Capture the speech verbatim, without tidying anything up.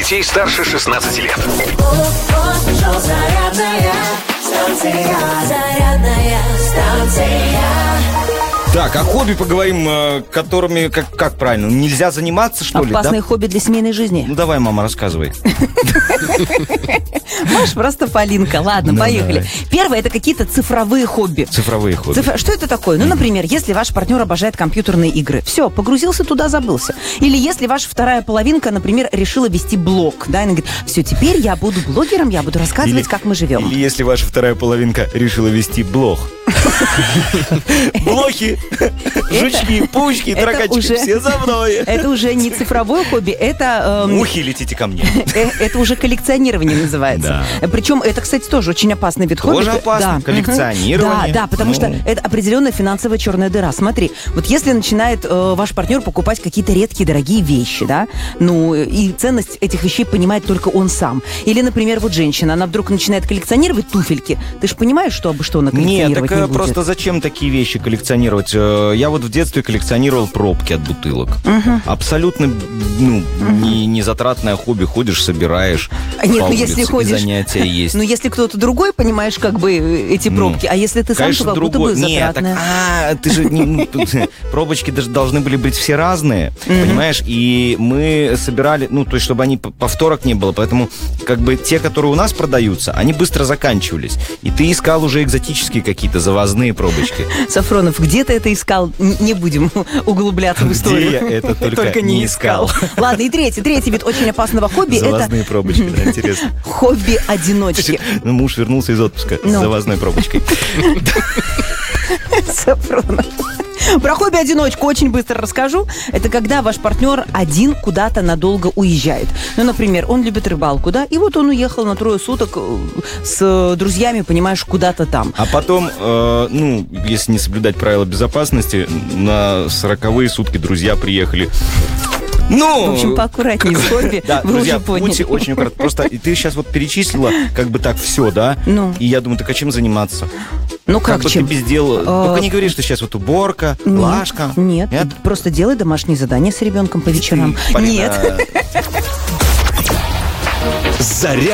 детей старше шестнадцати лет. Зарядная станция. Так, о хобби поговорим, э, которыми, как, как правильно, нельзя заниматься, что ли? Опасные да? хобби для семейной жизни. Ну, давай, мама, рассказывай. Маш, просто Полинка. Ладно, Ну, поехали. давай. Первое, это какие-то цифровые хобби. Цифровые хобби. Цифра- Что это такое? Ну, например, если ваш партнер обожает компьютерные игры. Все, погрузился туда, забылся. Или если ваша вторая половинка, например, решила вести блог. Да, и она говорит, все, теперь я буду блогером, я буду рассказывать, Или- как мы живем. Или если ваша вторая половинка решила вести блог. Блохи, жучки, паучки, это тараканчики, уже- все за мной. Это уже не цифровое хобби, это... эм, Мухи, летите ко мне. э, Это уже коллекционирование называется. Причем это, кстати, тоже очень опасный вид хобби. Тоже опасно. Да. Коллекционирование. Да, да, потому Ну. что это определенная финансовая черная дыра. Смотри, вот если начинает э, ваш партнер покупать какие-то редкие дорогие вещи, да, ну и ценность этих вещей понимает только он сам. Или, например, вот женщина, она вдруг начинает коллекционировать туфельки. Ты же понимаешь, что обо что она Нет, коллекционировать так не э, будет? просто зачем такие вещи коллекционировать? Э, Я вот в детстве коллекционировал пробки от бутылок. Абсолютно ну, не, не затратное хобби. Ходишь, собираешь. А нет, по ну если улице, и ходишь... занятия есть. Ну если кто-то другой, понимаешь, как бы э, эти Ну, пробки, а если ты сам, Конечно, то как будто другой. бы Нет, так, затратное. а, ты же не- ну, тут, пробочки даже должны были быть все разные, понимаешь? И мы собирали, ну, то есть, чтобы они п- повторок не было, поэтому как бы те, которые у нас продаются, они быстро заканчивались. И ты искал уже экзотические какие-то завозные пробочки. Сафронов, где ты это искал? Н- Не будем углубляться в Где историю. я это только не не искал. искал. Ладно, и третий, третий вид очень опасного хобби – это Завозные пробочки, да, интересно. хобби одиночки. Ну, муж вернулся из отпуска с Ну. завозной пробочкой. Сафронов. Про хобби-одиночку очень быстро расскажу. Это когда ваш партнер один куда-то надолго уезжает. Ну, например, он любит рыбалку, да, и вот он уехал на трое суток э, с друзьями, понимаешь, куда-то там. А потом, э, ну, если не соблюдать правила безопасности, на сороковые сутки друзья приехали. Ну, В общем, поаккуратнее с хобби, да, вы друзья, уже поняли. будьте очень аккуратны. Просто и ты сейчас вот перечислила как бы так все, да? Ну. И я думаю, так а чем заниматься? Ну, Как как бы чем? ты без дела... А, Только не говори, что сейчас вот уборка, Нет, глажка. Нет, просто делай домашние задания с ребенком по вечерам. Полина, Нет. Заряд.